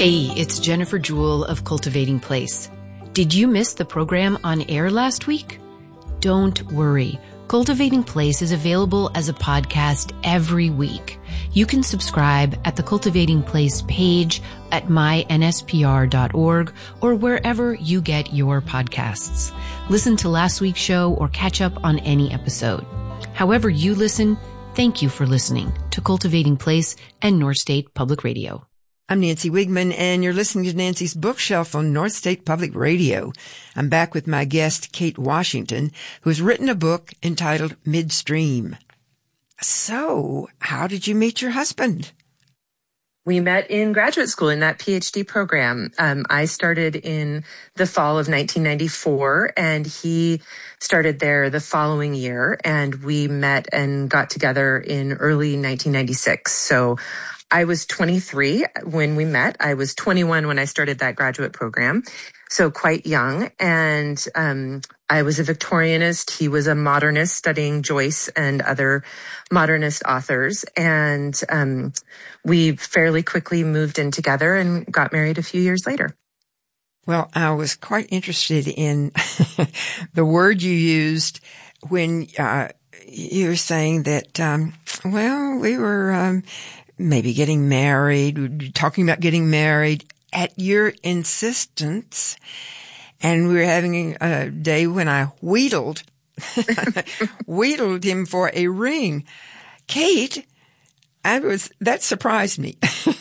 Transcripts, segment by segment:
Hey, it's Jennifer Jewell of Cultivating Place. Did you miss the program on air last week? Don't worry. Cultivating Place is available as a podcast every week. You can subscribe at the Cultivating Place page at mynspr.org or wherever you get your podcasts. Listen to last week's show or catch up on any episode. However you listen, thank you for listening to Cultivating Place and North State Public Radio. I'm Nancy Wigman, and you're listening to Nancy's Bookshelf on North State Public Radio. I'm back with my guest, Kate Washington, who has written a book entitled Midstream. So, how did you meet your husband? We met in graduate school in that PhD program. I started in the fall of 1994, and he started there the following year, and we met and got together in early 1996. So I was 23 when we met. I was 21 when I started that graduate program, so quite young. And I was a Victorianist. He was a modernist, studying Joyce and other modernist authors. And we fairly quickly moved in together and got married a few years later. Well, I was quite interested in the word you used when you were saying that, we were maybe getting married, talking about getting married at your insistence. And we were having a day when I wheedled him for a ring. Kate, that surprised me.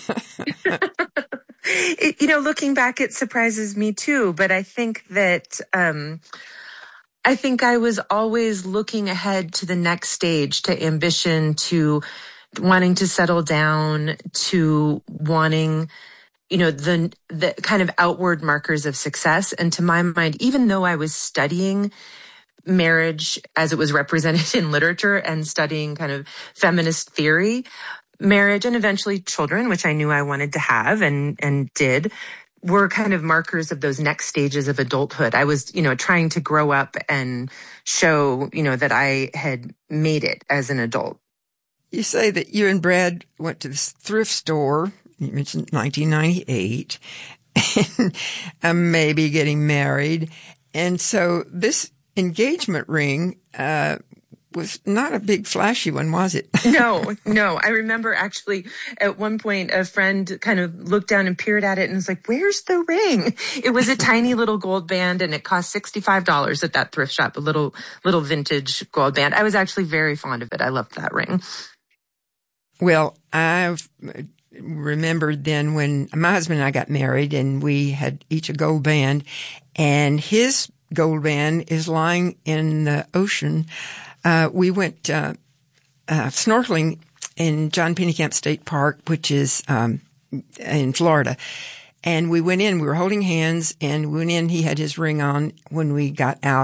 Looking back, it surprises me too. But I think that, I was always looking ahead to the next stage, to ambition, to wanting to settle down, to wanting, the kind of outward markers of success. And to my mind, even though I was studying marriage as it was represented in literature and studying kind of feminist theory, marriage and eventually children, which I knew I wanted to have and did, were kind of markers of those next stages of adulthood. I was, trying to grow up and show, that I had made it as an adult. You say that you and Brad went to this thrift store. You mentioned 1998, and maybe getting married. And so this engagement ring was not a big flashy one, was it? No. I remember actually at one point a friend kind of looked down and peered at it and was like, "Where's the ring?" It was a tiny little gold band, and it cost $65 at that thrift shop, a little vintage gold band. I was actually very fond of it. I loved that ring. Well, I remembered then when my husband and I got married, and we had each a gold band, and his gold band is lying in the ocean. We went snorkeling in John Pennekamp State Park, which is in Florida. And we went in, we were holding hands, and we went in, he had his ring on when we got out.